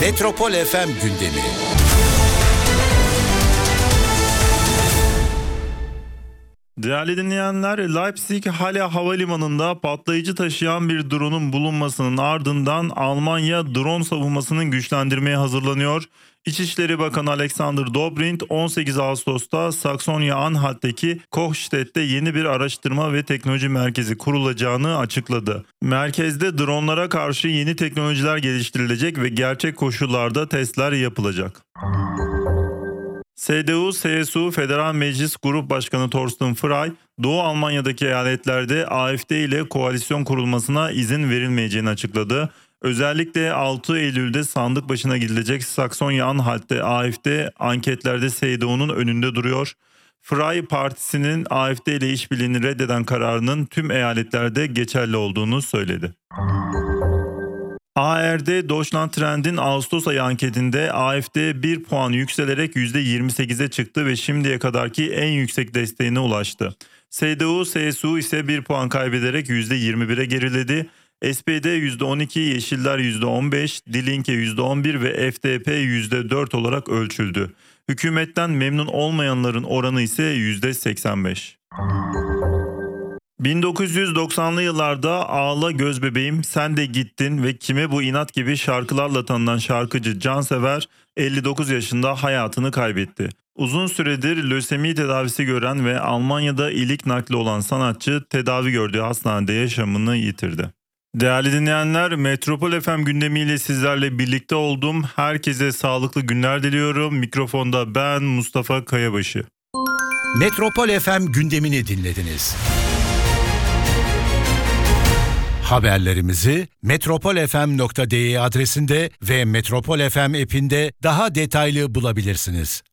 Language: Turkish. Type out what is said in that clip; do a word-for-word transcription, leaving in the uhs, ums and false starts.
Metropol F M gündemi. Değerli dinleyenler, Leipzig Halle Havalimanı'nda patlayıcı taşıyan bir drone'un bulunmasının ardından Almanya drone savunmasının güçlendirmeye hazırlanıyor. İçişleri Bakanı Alexander Dobrindt on sekiz Ağustos'ta Saksonya-Anhalt'teki Kochstedt'te yeni bir araştırma ve teknoloji merkezi kurulacağını açıkladı. Merkezde dronlara karşı yeni teknolojiler geliştirilecek ve gerçek koşullarda testler yapılacak. C D U C S U Federal Meclis Grup Başkanı Thorsten Frey, Doğu Almanya'daki eyaletlerde A F D ile koalisyon kurulmasına izin verilmeyeceğini açıkladı. Özellikle altı Eylül'de sandık başına gidilecek Saksonya-Anhalt'te A F D anketlerde C D U'nun önünde duruyor. Frey partisinin A F D ile işbirliğini reddeden kararının tüm eyaletlerde geçerli olduğunu söyledi. A R D Deutschland Trend'in Ağustos ayı anketinde A F D bir puan yükselerek yüzde yirmi sekize çıktı ve şimdiye kadarki en yüksek desteğine ulaştı. C D U C S U ise bir puan kaybederek yüzde yirmi bire geriledi. S P D yüzde on iki, Yeşiller yüzde on beş, Die Linke yüzde on bir ve F D P yüzde dört olarak ölçüldü. Hükümetten memnun olmayanların oranı ise yüzde seksen beş. bin dokuz yüz doksanlı yıllarda Ağla Göz Bebeğim, Sen de Gittin ve Kime Bu İnat gibi şarkılarla tanınan şarkıcı Cansever elli dokuz yaşında hayatını kaybetti. Uzun süredir lösemi tedavisi gören ve Almanya'da ilik nakli olan sanatçı tedavi gördüğü hastanede yaşamını yitirdi. Değerli dinleyenler, Metropol F M gündemiyle sizlerle birlikte oldum. Herkese sağlıklı günler diliyorum. Mikrofonda ben Mustafa Kayabaşı. Metropol F M gündemini dinlediniz. Haberlerimizi metropol f m nokta d e adresinde ve Metropol F M app'inde daha detaylı bulabilirsiniz.